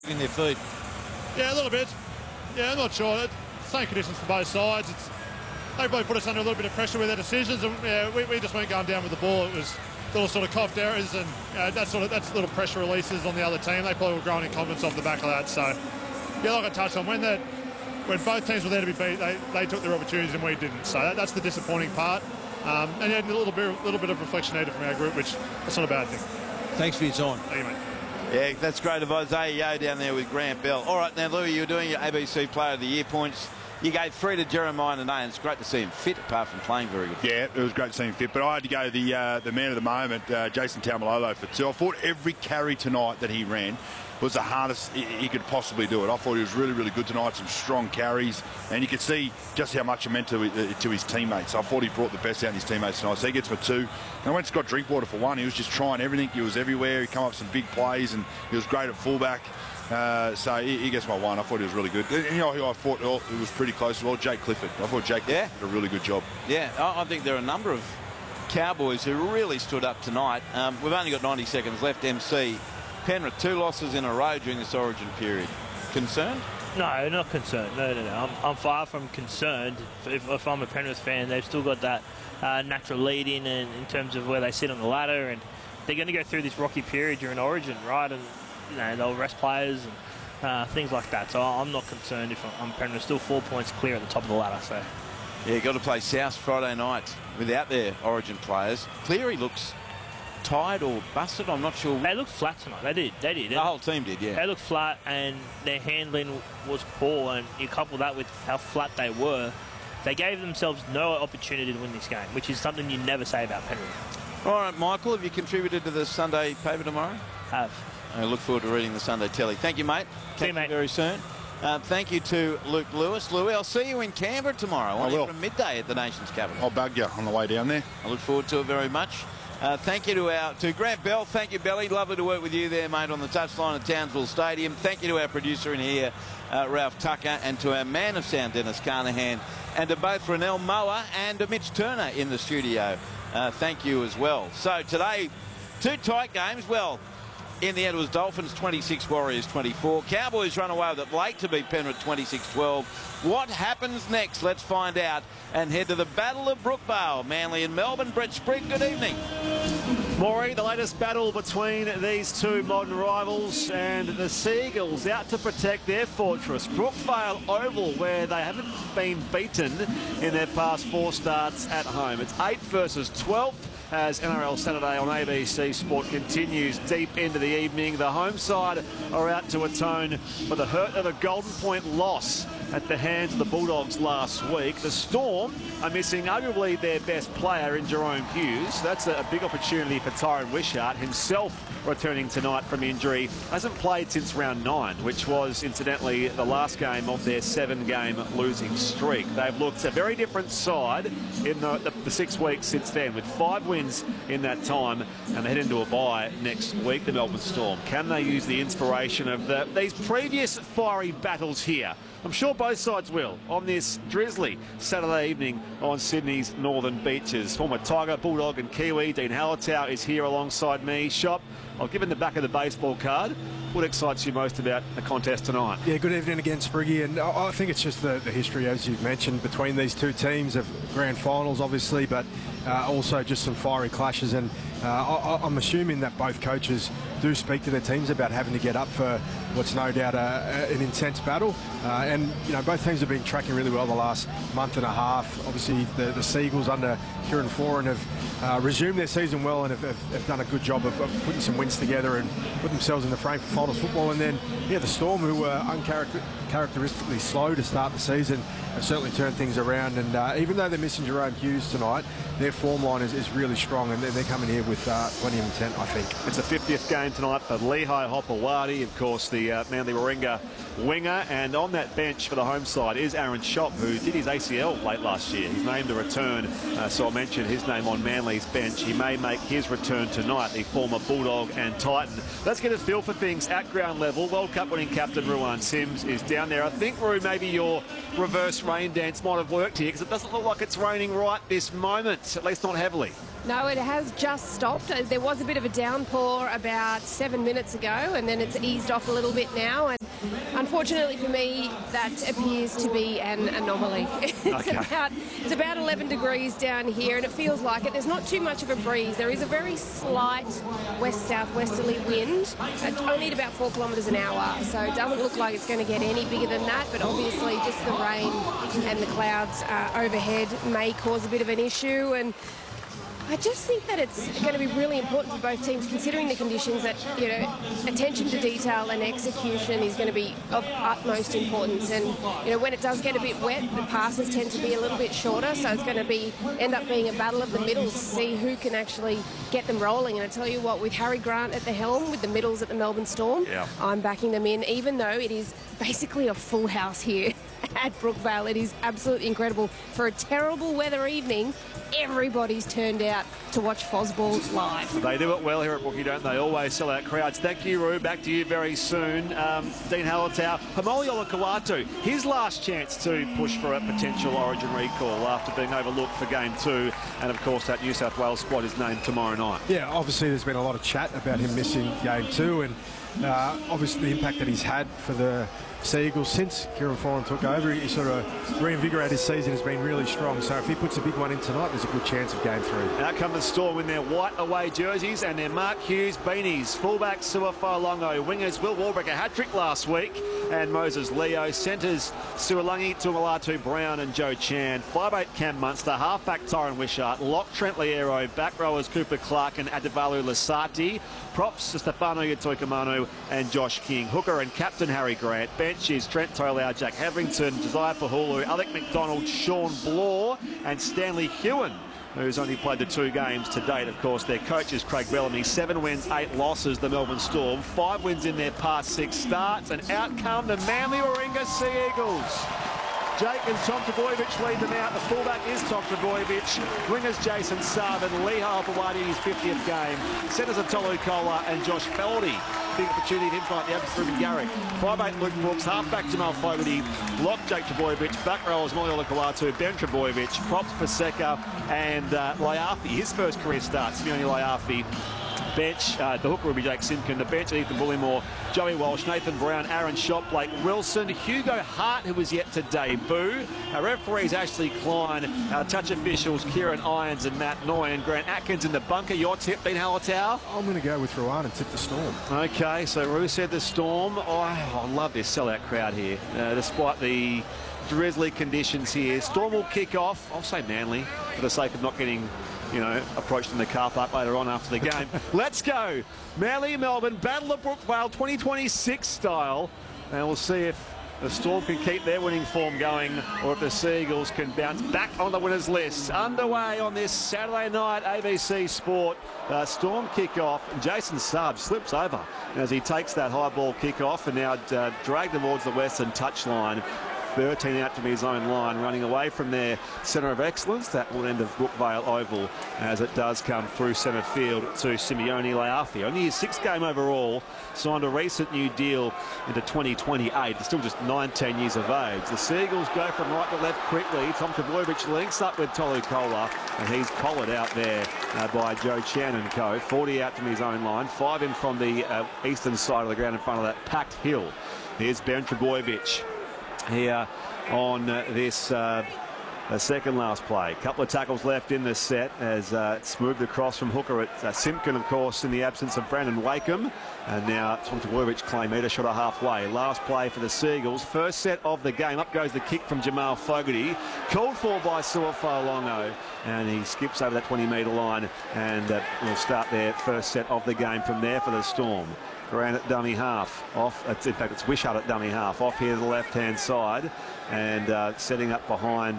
in their feet. Yeah, a little bit. Yeah, I'm not sure. Same conditions for both sides. They both put us under a little bit of pressure with their decisions, and we just weren't going down with the ball. It was little sort of coughed errors, and that's little pressure releases on the other team. They probably were growing in confidence off the back of that. So, yeah, like I touched on, when both teams were there to be beat, they took their opportunities and we didn't. So that's the disappointing part. And yeah, a little bit of reflection needed from our group, which that's not a bad thing. Thanks for your time. Thank you, mate. Yeah, that's great of Isaiah Yeo down there with Grant Bell. All right, now, Louis, you're doing your ABC Player of the Year points. You gave 3 to Jeremiah Nene, and it's great to see him fit, apart from playing very good. Yeah, it was great to see him fit, but I had to go the man of the moment, Jason Taumalolo, for 2. I thought every carry tonight that he ran was the hardest he could possibly do it. I thought he was really, really good tonight, some strong carries, and you could see just how much it meant to his teammates. I thought he brought the best out in his teammates tonight, so he gets my 2. And when Scott Drinkwater for 1, he was just trying everything. He was everywhere. He came up with some big plays, and he was great at fullback. So he gets my 1. I thought he was really good. And, you know who I thought it was pretty close as well? Jake Clifford. I thought Jake did a really good job. Yeah, I think there are a number of Cowboys who really stood up tonight. We've only got 90 seconds left, MC. Penrith, 2 losses in a row during this Origin period. Concerned? No, not concerned. No. I'm far from concerned. If I'm a Penrith fan, they've still got that natural lead in terms of where they sit on the ladder, and they're going to go through this rocky period during Origin, right? And you know, they'll rest players and things like that. So I'm not concerned if I'm Penrith. Still 4 points clear at the top of the ladder. So yeah, got to play South Friday night without their Origin players. Cleary looks tired or busted. I'm not sure. They looked flat tonight. They did. The whole team did, yeah. They looked flat, and their handling was poor. And you couple that with how flat they were, they gave themselves no opportunity to win this game, which is something you never say about Penrith. All right, Michael, have you contributed to the Sunday paper tomorrow? Have. I look forward to reading the Sunday telly. Thank you, mate. See you, mate. Very soon. Thank you to Luke Lewis. Louis, I'll see you in Canberra tomorrow. I will. From midday at the nation's capital. I'll bug you on the way down there. I look forward to it very much. Thank you to Grant Bell. Thank you, Belly. Lovely to work with you there, mate, on the touchline at Townsville Stadium. Thank you to our producer in here, Ralph Tucker, and to our man of sound, Dennis Carnahan, and to both Ronell Moa and to Mitch Turner in the studio. Thank you as well. So today, 2 tight games. Well, in the end, it was Dolphins 26, Warriors 24. Cowboys run away with it late to beat Penrith 26-12. What happens next? Let's find out and head to the Battle of Brookvale. Manly and Melbourne. Brett Sprigg, good evening. Maury, the latest battle between these 2 modern rivals, and the Seagulls out to protect their fortress. Brookvale Oval, where they haven't been beaten in their past 4 starts at home. It's 8th versus 12th. As NRL Saturday on ABC Sport continues deep into the evening. The home side are out to atone for the hurt of a Golden Point loss at the hands of the Bulldogs last week. The Storm are missing arguably their best player in Jerome Hughes. That's a big opportunity for Tyron Wishart, himself returning tonight from injury. Hasn't played since round 9, which was incidentally the last game of their 7-game losing streak. They've looked a very different side in the 6 weeks since then, with 5 wins in that time, and they head into a bye next week, the Melbourne Storm. Can they use the inspiration of these previous fiery battles here? I'm sure both sides will on this drizzly Saturday evening on Sydney's northern beaches. Former Tiger, Bulldog and Kiwi Dean Hallertau is here alongside me. Shop, I'll give him the back of the baseball card. What excites you most about the contest tonight? Yeah, good evening again, Spriggy. And I think it's just the history, as you've mentioned, between these 2 teams of grand finals, obviously, but also just some fiery clashes. And I'm assuming that both coaches do speak to their teams about having to get up for what's no doubt an intense battle. And, you know, both teams have been tracking really well the last month and a half. Obviously, the Seagulls under Kieran Foran have resumed their season well and have done a good job of putting some wins together and put themselves in the frame for finals football. And then, yeah, the Storm, who were uncharacteristically slow to start the season, have certainly turned things around. And even though they're missing Jerome Hughes tonight, their form line is really strong, and they're coming here with plenty of intent, I think. It's the 50th game tonight for Lehigh Hopewadi, of course, the Manly Warringah winger, and on that bench for the home side is Aaron Shop, who did his ACL late last year. He's named a return, so I mentioned his name on Manly's bench. He may make his return tonight, the former Bulldog and Titan. Let's get a feel for things at ground level. World Cup winning captain Ruan Sims is down there. I think, Ru, maybe your reverse rain dance might have worked here, because it doesn't look like it's raining right this moment, at least not heavily. No, it has just stopped. There was a bit of a downpour about 7 minutes ago, and then it's eased off a little bit now. And unfortunately for me, that appears to be an anomaly. It's about 11 degrees down here, and it feels like it. There's not too much of a breeze. There is a very slight west-southwesterly wind, only at about 4 kilometres an hour. So it doesn't look like it's going to get any bigger than that, but obviously just the rain and the clouds overhead may cause a bit of an issue. And I just think that it's going to be really important for both teams, considering the conditions, that, you know, attention to detail and execution is going to be of utmost importance. And, you know, when it does get a bit wet, the passes tend to be a little bit shorter, so it's going to end up being a battle of the middles to see who can actually get them rolling. And I tell you what, with Harry Grant at the helm, with the middles at the Melbourne Storm, I'm backing them in, even though it is basically a full house here at Brookvale. It is absolutely incredible. For a terrible weather evening, everybody's turned out to watch Fosball live. They do it well here at Brookie, don't they? Always sell out crowds. Thank you, Roo. Back to you very soon. Dean Hallertau. Haumole Olakau'atu, his last chance to push for a potential Origin recall after being overlooked for Game 2. And, of course, that New South Wales squad is named tomorrow night. Yeah, obviously there's been a lot of chat about him missing Game 2, and obviously the impact that he's had for the Sea Eagles since Kieran Foran took over. He sort of reinvigorated his season, has been really strong. So if he puts a big one in tonight, there's a good chance of Game 3. Out come the Storm in their white away jerseys and their Mark Hughes beanies. Fullback Su'Afalongo, wingers Will Warbrick, a hat-trick last week, and Moses Leo. Centres Sualangi, Tumalatu Brown and Joe Chan. 5'8" Cam Munster, halfback Tyron Wishart, lock Trent Liero, back rowers Cooper Clark and Adevalu Lasati. Props Stefano Yatoikamanu and Josh King. Hooker and captain Harry Grant. Bench is Trent Tolau, Jack Havrington, Josiah Pahulu, Alec McDonald, Sean Blore and Stanley Hewen, who's only played the 2 games to date. Of course, their coach is Craig Bellamy. 7 wins, 8 losses, the Melbourne Storm. 5 wins in their past 6 starts. And out come the Manly Warringah Sea Eagles. Jake and Tom Trbojevic lead them out. The fullback is Tom Trbojevic. Wingers Jason Saab and Lee Halpawadi in his 50th game. Centres are Tolu Kola and Josh Feldy. Big opportunity to fight the absence of Ruben Garrick. 5'8" Luke Brooks, halfback Jamal Fogarty, lock Jake Trbojevic, back rowers Haumole Olakau'atu, Ben Trbojevic, props Paseka and Laiafi. His first career start, Simeone Laiafi. Bench, the hooker will be Jake Simpkin. The bench, Ethan Bullimore, Joey Walsh, Nathan Brown, Aaron Schott, Blake Wilson, Hugo Hart, who was yet to debut. Our referees, Ashley Klein. Our touch officials, Kieran Irons and Matt Noy, and Grant Atkins in the bunker. Your tip, Dean Hallertau? I'm going to go with Ruan and tip the Storm. Okay, so Roo said the Storm. I love this sellout crowd here, despite the drizzly conditions here. Storm will kick off. I'll say Manly for the sake of not getting, you know, approached in the car park later on after the game. Let's go. Manly, Melbourne, Battle of Brookvale 2026 style. And we'll see if the Storm can keep their winning form going or if the Sea Eagles can bounce back on the winners list. Underway on this Saturday night ABC Sport. Storm kick-off. Jason Saab slips over as he takes that high ball kick-off and now dragged towards the western touchline. 13 out from his own line, running away from their centre of excellence. That will end of Brookvale Oval as it does come through centre field to Simeone Laiafi. Only his 6th game overall, signed a recent new deal into 2028. He's still just 19 years of age. The Sea Eagles go from right to left quickly. Tom Trbojevic links up with Tolu Kola, and he's collared out there by Joe Chan and co. 40 out from his own line, 5 in from the eastern side of the ground in front of that packed hill. Here's Ben Trbojevic here on this second last play. Couple of tackles left in the set as it's moved across from hooker at Simpkin, of course, in the absence of Brandon Wakeham. And now Tom Trbojevic claim meter shot a halfway. Last play for the Sea Eagles. First set of the game. Up goes the kick from Jamal Fogarty. Called for by Su'Afalongo. And he skips over that 20-metre line. And we'll start their first set of the game from there for the Storm. Grant at dummy half, off. In fact, it's Wishart at dummy half, off here to the left-hand side, and setting up behind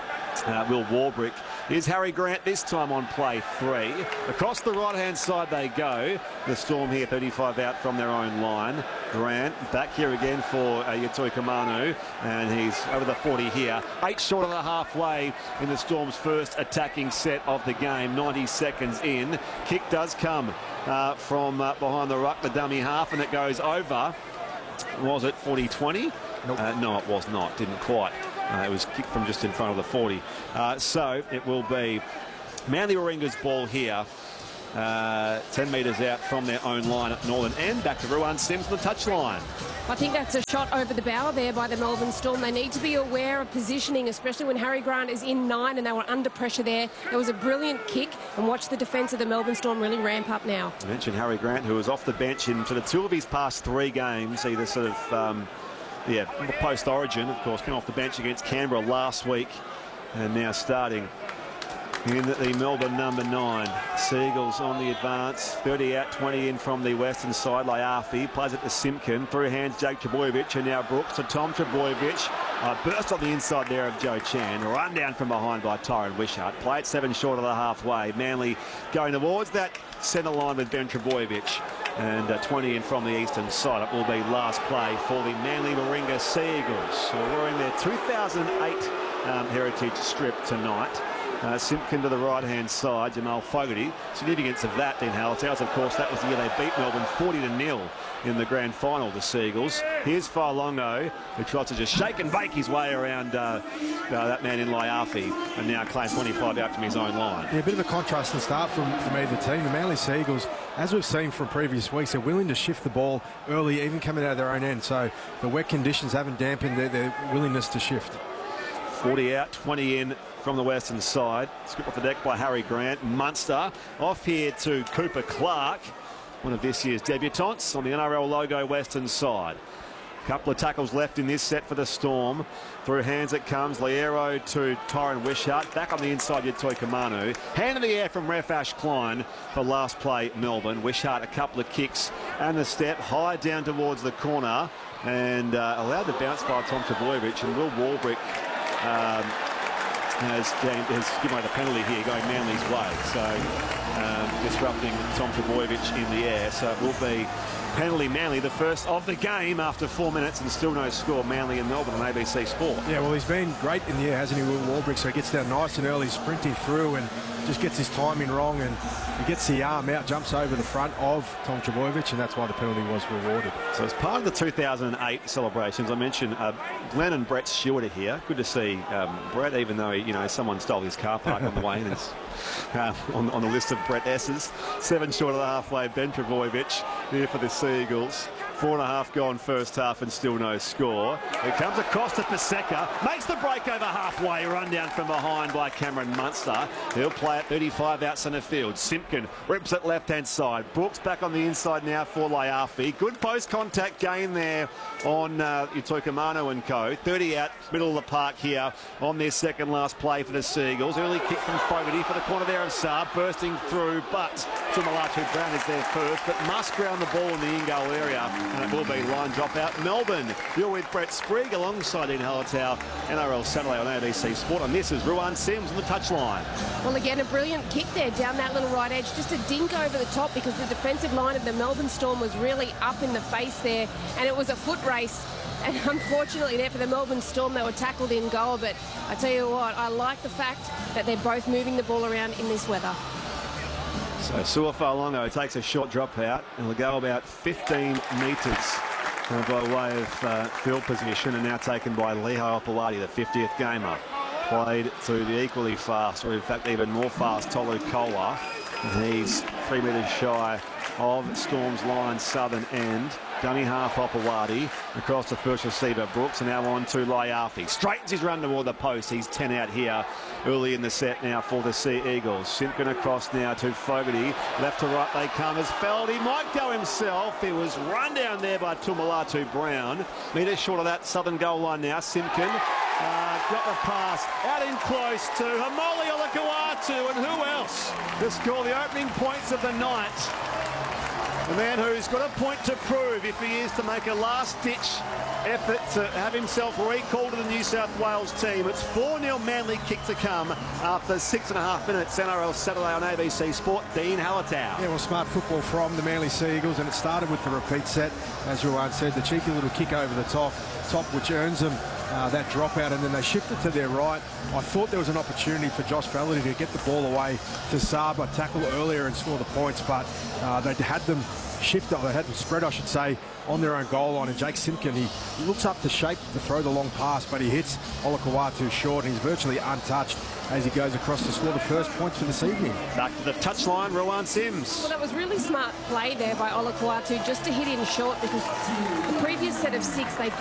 Will Warbrick is Harry Grant, this time on play 3. Across the right-hand side they go. The Storm here, 35 out from their own line. Grant back here again for Yatoikamanu, and he's over the 40 here. 8 short of the halfway in the Storm's first attacking set of the game, 90 seconds in. Kick does come from behind the ruck, the dummy half, and it goes over. Was it 40-20? Nope. No, it was not. Didn't quite. It was kicked from just in front of the 40. So it will be Manly Warringah's ball here. 10 metres out from their own line at Northern End. Back to Ruan Sims on the touchline. I think that's a shot over the bow there by the Melbourne Storm. They need to be aware of positioning, especially when Harry Grant is in 9 and they were under pressure there. It was a brilliant kick, and watch the defence of the Melbourne Storm really ramp up now. I mentioned Harry Grant, who was off the bench in sort of 2 of his past 3 games, either sort of, post-origin, of course, came off the bench against Canberra last week and now starting in the Melbourne number 9. Seagulls on the advance. 30 out, 20 in from the western side. Laiafi plays it to Simpkin. Through hands, Jake Trbojevic, and now Brooks to Tom Trbojevic. Burst on the inside there of Joe Chan. Run down from behind by Tyron Wishart. Play it 7 short of the halfway. Manly going towards that centre line with Ben Trbojevic. And 20 in from the eastern side. It will be last play for the Manly Warringah Seagulls, who are wearing their 2008 heritage strip tonight. Simpkin to the right-hand side, Jamal Fogarty. Significance of that, Dean Hallertau, of course, that was the year they beat Melbourne 40-0 in the grand final, the Seagulls. Here's Fa'alongo, who tries to just shake and bake his way around that man in Laiafi, and now claims 25 out from his own line. Yeah, a bit of a contrasting start from either team. The Manly Seagulls, as we've seen from previous weeks, they're willing to shift the ball early, even coming out of their own end. So the wet conditions haven't dampened their willingness to shift. 40 out, 20 in from the western side. Scooped off the deck by Harry Grant. Munster off here to Cooper Clark, one of this year's debutants on the NRL logo western side. Couple of tackles left in this set for the Storm. Through hands it comes. Liero to Tyron Wishart. Back on the inside, Yatoika Manu. Hand in the air from Ref Ash Klein for last play, Melbourne. Wishart a couple of kicks and the step high down towards the corner and allowed the bounce by Tom Trbojevic, and Will Warbrick has given away the penalty here, going Manly's way. So disrupting Tom Trbojevic in the air. So it will be penalty Manly, the first of the game after 4 minutes and still no score. Manly and Melbourne on ABC Sport. Yeah, well, he's been great in the air, hasn't he, Will Warbrick? So he gets down nice and early, sprinting through and just gets his timing wrong, and he gets the arm out, jumps over the front of Tom Trbojevic, and that's why the penalty was rewarded. So as part of the 2008 celebrations, I mentioned Glenn and Brett Stewart are here. Good to see Brett, even though, someone stole his car park on the way, and it's on the list of Brett S's. 7 short of the halfway, Ben Trbojevic here for the Seagulls. 4.5 gone first half and still no score. It comes across to Paseka, makes the break over halfway, run down from behind by Cameron Munster. He'll play at 35 out centre field. Simpkin rips it left-hand side. Brooks back on the inside now for Laiafi. Good post-contact gain there on Yatoika Manu and co. 30 out, middle of the park here on their second last play for the Seagulls. Early kick from Fogarty for the corner there of Saab, bursting through, but Tumalatu Brown is there first, but must ground the ball in the in-goal area. And it will be line drop out. Melbourne, you're with Brett Sprigg alongside Dean Hallertau. NRL Saturday on ABC Sport. And this is Ruan Sims on the touchline. Well, again, a brilliant kick there down that little right edge. Just a dink over the top because the defensive line of the Melbourne Storm was really up in the face there. And it was a foot race. And unfortunately there for the Melbourne Storm, they were tackled in goal. But I tell you what, I like the fact that they're both moving the ball around in this weather. So Sua Fa'alongo takes a short drop out and will go about 15 metres by way of field position, and now taken by Leho Opalati, the 50th gamer. Played to the equally fast, or in fact even more fast, Tolu Kola. He's 3 metres shy of Storm's line southern end. Dummy half Opalati across the first receiver Brooks, and now on to Laiafi. Straightens his run toward the post. He's 10 out here early in the set now for the Sea Eagles. Simpkin across now to Fogarty. Left to right they come as Feld. He might go himself. It was run down there by Tumalatu Brown. Metres short of that southern goal line now. Simpkin got the pass out in close to Hamoli Olakau'atu, and who else to score the opening points of the night? The man who's got a point to prove if he is to make a last-ditch effort to have himself recalled to the New South Wales team. It's 4-0 Manly kick to come after 6.5 minutes. NRL Saturday on ABC Sport. Dean Hallertau. Yeah, well, smart football from the Manly Sea Eagles, and it started with the repeat set. As Ruan said, the cheeky little kick over the top which earns them that dropout, and then they shifted to their right. I thought there was an opportunity for Josh Fallaty to get the ball away to Saba, tackle earlier and score the points, but they had them shift, or they had them spread, I should say, on their own goal line. And Jake Simpkin, he looks up to shape to throw the long pass, but he hits Olakau'atu short, and he's virtually untouched. as he goes across to score the first points for this evening. Back to the touchline, Rowan Sims. Well, that was really smart play there by Olakuatu just to hit in short, because the previous set of 6 they